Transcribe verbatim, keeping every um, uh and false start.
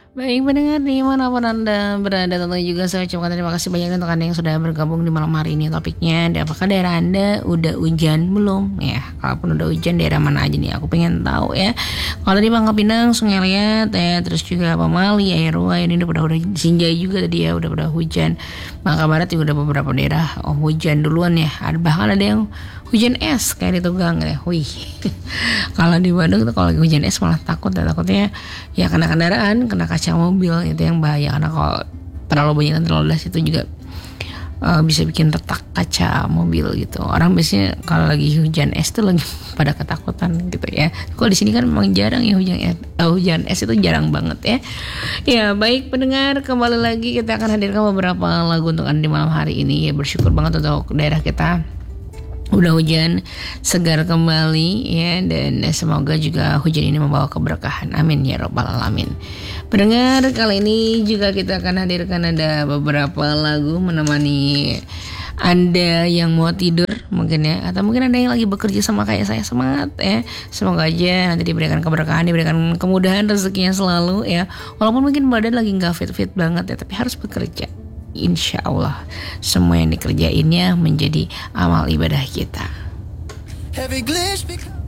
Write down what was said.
Baik pendengar dimanapun Anda berada, tentunya juga saya ucapkan terima kasih banyak untuk Anda yang sudah bergabung di malam hari ini. Topiknya, apakah daerah Anda udah hujan belum? Ya, kalaupun udah hujan daerah mana aja nih? Aku pengen tahu ya. Kalau di Pangkal Pinang, Sungai Liat, ya, terus juga Pamali, Airua, ini udah pada udah Sinjai juga tadi ya, udah pada hujan. Bangka Barat juga ada beberapa daerah oh, hujan duluan ya. Ada bahkan ada yang hujan es kayak di Tugang ya. Wih. Kalau di Bandung tuh kalau hujan es malah takut ya, takutnya ya kena kendaraan, kena kaca mobil, itu yang bahaya karena kalau terlalu banyak dan terlalu deras itu juga uh, bisa bikin retak kaca mobil gitu. Orang biasanya kalau lagi hujan es tuh lagi pada ketakutan gitu ya. Kalau di sini kan memang jarang ya hujan es, uh, hujan es itu jarang banget ya. Ya baik pendengar, kembali lagi kita akan hadirkan beberapa lagu untuk Anda di malam hari ini ya. Bersyukur banget untuk daerah kita udah hujan segar kembali ya, dan semoga juga hujan ini membawa keberkahan, amin ya robbal alamin. Pendengar, kali ini juga kita akan hadirkan ada beberapa lagu menemani Anda yang mau tidur mungkin ya, atau mungkin Anda yang lagi bekerja sama kayak saya, semangat ya. Semoga aja nanti diberikan keberkahan, diberikan kemudahan rezekinya selalu ya. Walaupun mungkin badan lagi gak fit-fit banget ya, tapi harus bekerja. Insya Allah semua yang dikerjainnya menjadi amal ibadah kita.